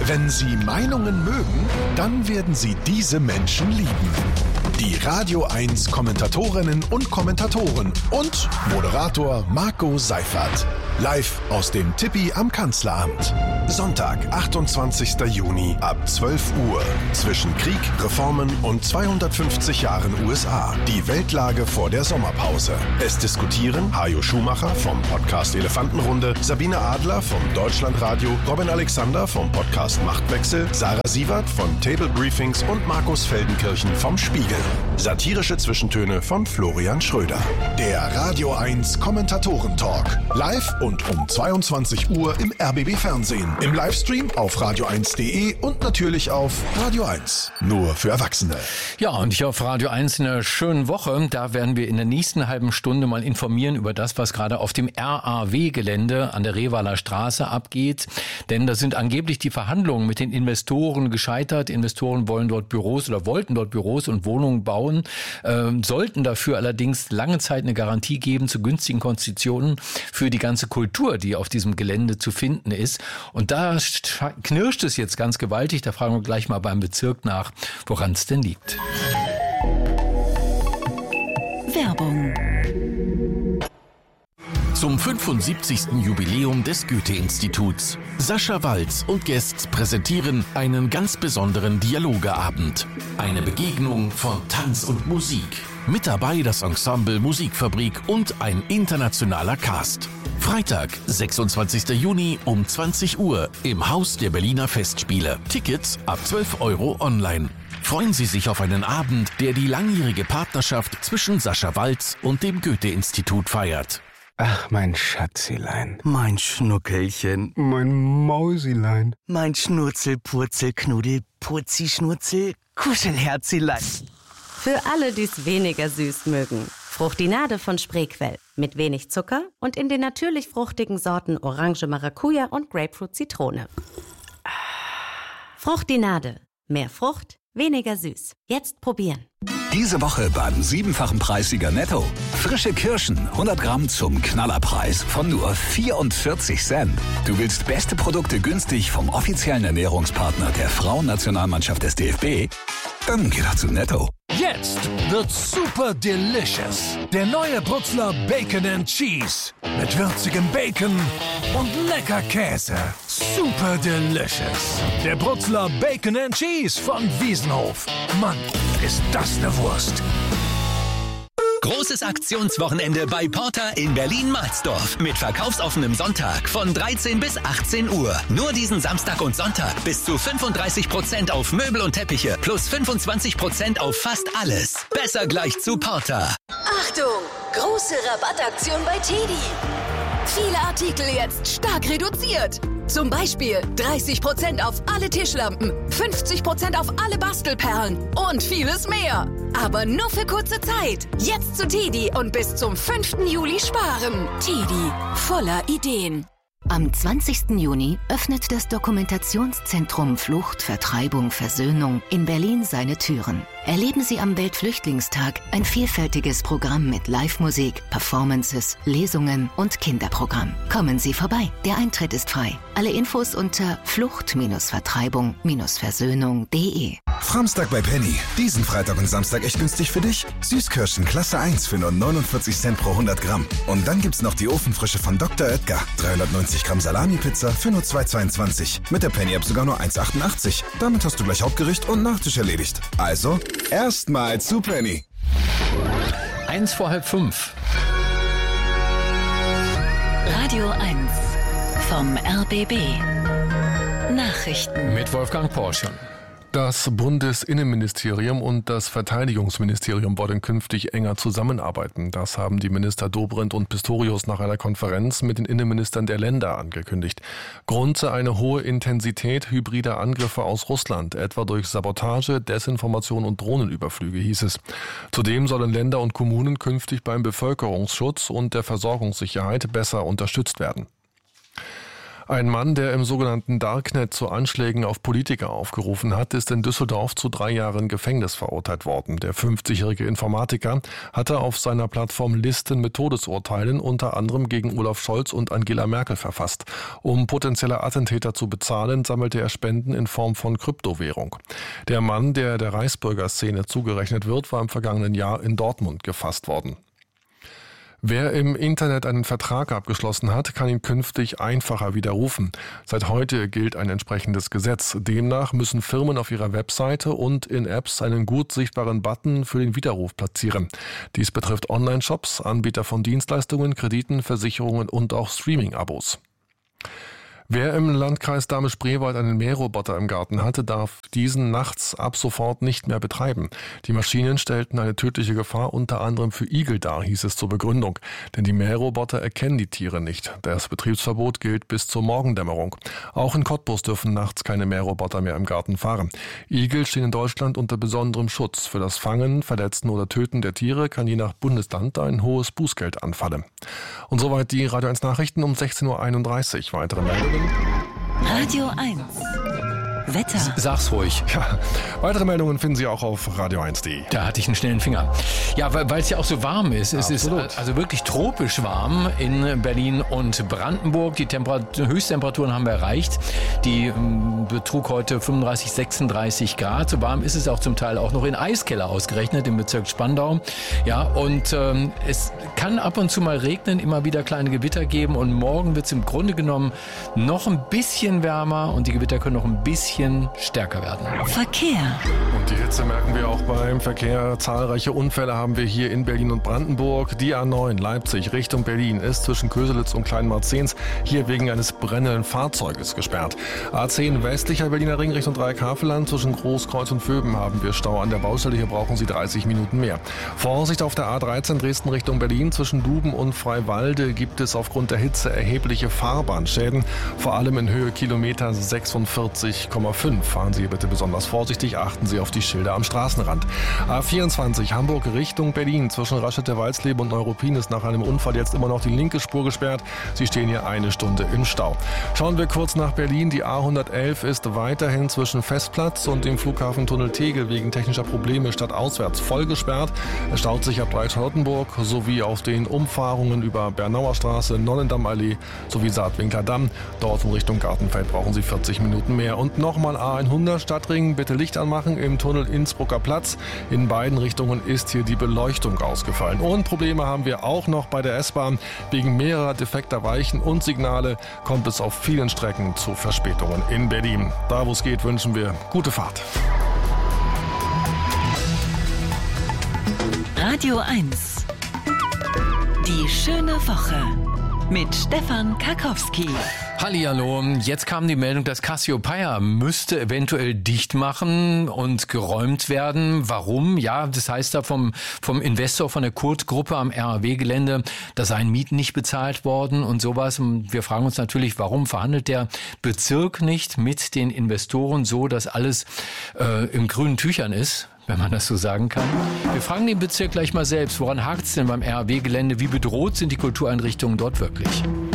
Wenn Sie Meinungen mögen, dann werden Sie diese Menschen lieben. Die Radio 1 Kommentatorinnen und Kommentatoren und Moderator Marco Seifert. Live aus dem Tippi am Kanzleramt. Sonntag, 28. Juni ab 12 Uhr. Zwischen Krieg, Reformen und 250 Jahren USA. Die Weltlage vor der Sommerpause. Es diskutieren Hajo Schumacher vom Podcast Elefantenrunde, Sabine Adler vom Deutschlandradio, Robin Alexander vom Podcast Machtwechsel, Sarah Sievert von Table Briefings und Markus Feldenkirchen vom Spiegel. Satirische Zwischentöne von Florian Schröder. Der Radio 1 Kommentatoren-Talk. Live und um 22 Uhr im RBB Fernsehen. Im Livestream auf radio1.de und natürlich auf Radio 1. Nur für Erwachsene. Ja, und hier auf Radio 1 in einer schönen Woche. Da werden wir in der nächsten halben Stunde mal informieren über das, was gerade auf dem RAW-Gelände an der Revaler Straße abgeht. Denn da sind angeblich die Verhandlungen mit den Investoren gescheitert. Investoren wollen dort Büros oder wollten dort Büros und Wohnungen bauen, sollten dafür allerdings lange Zeit eine Garantie geben zu günstigen Konditionen für die ganze Kultur, die auf diesem Gelände zu finden ist. Und da knirscht es jetzt ganz gewaltig. Da fragen wir gleich mal beim Bezirk nach, woran es denn liegt. Werbung. Zum 75. Jubiläum des Goethe-Instituts. Sascha Waltz und Gäste präsentieren einen ganz besonderen Dialogeabend. Eine Begegnung von Tanz und Musik. Mit dabei das Ensemble Musikfabrik und ein internationaler Cast. Freitag, 26. Juni um 20 Uhr im Haus der Berliner Festspiele. Tickets ab 12 € online. Freuen Sie sich auf einen Abend, der die langjährige Partnerschaft zwischen Sascha Waltz und dem Goethe-Institut feiert. Ach, mein Schatzilein. Mein Schnuckelchen. Mein Mausilein. Mein Schnurzel, Purzel, Knuddel, Purzi, Schnurzel, Kuschelherzilein. Für alle, die es weniger süß mögen. Fruchtinade von Spreequell. Mit wenig Zucker und in den natürlich fruchtigen Sorten Orange, Maracuja und Grapefruit, Zitrone. Fruchtinade. Mehr Frucht, weniger süß. Jetzt probieren. Diese Woche beim 7-fachen Preissieger Netto. Frische Kirschen, 100 Gramm zum Knallerpreis von nur 44 Cent. Du willst beste Produkte günstig vom offiziellen Ernährungspartner der Frauennationalmannschaft des DFB? Dann geh doch zu Netto. Jetzt wird's super delicious. Der neue Brutzler Bacon and Cheese. Mit würzigem Bacon und lecker Käse. Super delicious. Der Brutzler Bacon and Cheese von Wiesenhof. Mann, ist das eine Wurst. Großes Aktionswochenende bei Porter in Berlin-Marsdorf mit verkaufsoffenem Sonntag von 13 bis 18 Uhr. Nur diesen Samstag und Sonntag bis zu 35% auf Möbel und Teppiche plus 25% auf fast alles. Besser gleich zu Porter. Achtung! Große Rabattaktion bei TEDi. Viele Artikel jetzt stark reduziert. Zum Beispiel 30% auf alle Tischlampen, 50% auf alle Bastelperlen und vieles mehr. Aber nur für kurze Zeit. Jetzt zu TEDi und bis zum 5. Juli sparen. TEDi, voller Ideen. Am 20. Juni öffnet das Dokumentationszentrum Flucht, Vertreibung, Versöhnung in Berlin seine Türen. Erleben Sie am Weltflüchtlingstag ein vielfältiges Programm mit Live-Musik, Performances, Lesungen und Kinderprogramm. Kommen Sie vorbei, der Eintritt ist frei. Alle Infos unter flucht-vertreibung-versöhnung.de. Framstag bei Penny. Diesen Freitag und Samstag echt günstig für dich. Süßkirschen Klasse 1 für nur 49 Cent pro 100 Gramm. Und dann gibt's noch die Ofenfrische von Dr. Oetker. 390 Gramm Salami-Pizza für nur 2,22. Mit der Penny-App sogar nur 1,88. Damit hast du gleich Hauptgericht und Nachtisch erledigt. Also, erstmal zu Penny. 4:01. Radio 1 vom RBB. Nachrichten. Mit Wolfgang Porsche. Das Bundesinnenministerium und das Verteidigungsministerium wollen künftig enger zusammenarbeiten. Das haben die Minister Dobrindt und Pistorius nach einer Konferenz mit den Innenministern der Länder angekündigt. Grund sei eine hohe Intensität hybrider Angriffe aus Russland, etwa durch Sabotage, Desinformation und Drohnenüberflüge, hieß es. Zudem sollen Länder und Kommunen künftig beim Bevölkerungsschutz und der Versorgungssicherheit besser unterstützt werden. Ein Mann, der im sogenannten Darknet zu Anschlägen auf Politiker aufgerufen hat, ist in Düsseldorf zu 3 Jahren Gefängnis verurteilt worden. Der 50-jährige Informatiker hatte auf seiner Plattform Listen mit Todesurteilen unter anderem gegen Olaf Scholz und Angela Merkel verfasst. Um potenzielle Attentäter zu bezahlen, sammelte er Spenden in Form von Kryptowährung. Der Mann, der Reichsbürgerszene zugerechnet wird, war im vergangenen Jahr in Dortmund gefasst worden. Wer im Internet einen Vertrag abgeschlossen hat, kann ihn künftig einfacher widerrufen. Seit heute gilt ein entsprechendes Gesetz. Demnach müssen Firmen auf ihrer Webseite und in Apps einen gut sichtbaren Button für den Widerruf platzieren. Dies betrifft Online-Shops, Anbieter von Dienstleistungen, Krediten, Versicherungen und auch Streaming-Abos. Wer im Landkreis Dahme-Spreewald einen Mähroboter im Garten hatte, darf diesen nachts ab sofort nicht mehr betreiben. Die Maschinen stellten eine tödliche Gefahr unter anderem für Igel dar, hieß es zur Begründung. Denn die Mähroboter erkennen die Tiere nicht. Das Betriebsverbot gilt bis zur Morgendämmerung. Auch in Cottbus dürfen nachts keine Mähroboter mehr im Garten fahren. Igel stehen in Deutschland unter besonderem Schutz. Für das Fangen, Verletzen oder Töten der Tiere kann je nach Bundesland ein hohes Bußgeld anfallen. Und soweit die Radio 1 Nachrichten um 16.31 Uhr. Weitere Meldungen. Radio 1. Wetter. Sag's ruhig. Ja, weitere Meldungen finden Sie auch auf radio1.de. Da hatte ich einen schnellen Finger. Ja, weil es ja auch so warm ist. Es ist also wirklich tropisch warm in Berlin und Brandenburg. Die Höchsttemperaturen haben wir erreicht. Die betrug heute 35, 36 Grad. So warm ist es auch zum Teil auch noch in Eiskeller ausgerechnet, im Bezirk Spandau. Ja, und es kann ab und zu mal regnen, immer wieder kleine Gewitter geben. Und morgen wird es im Grunde genommen noch ein bisschen wärmer und die Gewitter können noch ein bisschen stärker werden. Verkehr. Und die Hitze merken wir auch beim Verkehr. Zahlreiche Unfälle haben wir hier in Berlin und Brandenburg. Die A9 Leipzig Richtung Berlin ist zwischen Köselitz und Kleinmarzens hier wegen eines brennenden Fahrzeuges gesperrt. A10 westlicher Berliner Ring Richtung Dreieck-Havelland zwischen Großkreuz und Vöben haben wir Stau an der Baustelle. Hier brauchen Sie 30 Minuten mehr. Vorsicht auf der A13 Dresden Richtung Berlin zwischen Duben und Freiwalde gibt es aufgrund der Hitze erhebliche Fahrbahnschäden. Vor allem in Höhe Kilometer 46,5. Fahren Sie bitte besonders vorsichtig, achten Sie auf die Schilder am Straßenrand. A24 Hamburg Richtung Berlin zwischen Raschette-Walsleben und Neuruppin ist nach einem Unfall jetzt immer noch die linke Spur gesperrt. Sie stehen hier 1 Stunde im Stau. Schauen wir kurz nach Berlin. Die A111 ist weiterhin zwischen Festplatz und dem Flughafentunnel Tegel wegen technischer Probleme stadtauswärts voll gesperrt. Es staut sich ab Dreieck-Charlottenburg sowie auf den Umfahrungen über Bernauer Straße, Nonnendammallee sowie Saatwinkler Damm. Dort in Richtung Gartenfeld brauchen Sie 40 Minuten mehr. Und nochmal A100 Stadtring, bitte Licht anmachen im Tunnel Innsbrucker Platz. In beiden Richtungen ist hier die Beleuchtung ausgefallen. Und Probleme haben wir auch noch bei der S-Bahn. Wegen mehrerer defekter Weichen und Signale kommt es auf vielen Strecken zu Verspätungen in Berlin. Da wo es geht, wünschen wir gute Fahrt. Radio 1. Die schöne Woche mit Stefan Karkowski. Hallihallo, jetzt kam die Meldung, dass Cassiopeia müsste eventuell dicht machen und geräumt werden. Warum? Ja, das heißt da vom Investor, von der Kurt-Gruppe am RAW-Gelände, da seien Mieten nicht bezahlt worden und sowas. Und wir fragen uns natürlich, warum verhandelt der Bezirk nicht mit den Investoren so, dass alles in grünen Tüchern ist, wenn man das so sagen kann. Wir fragen den Bezirk gleich mal selbst, woran hakt es denn beim RAW-Gelände? Wie bedroht sind die Kultureinrichtungen dort wirklich?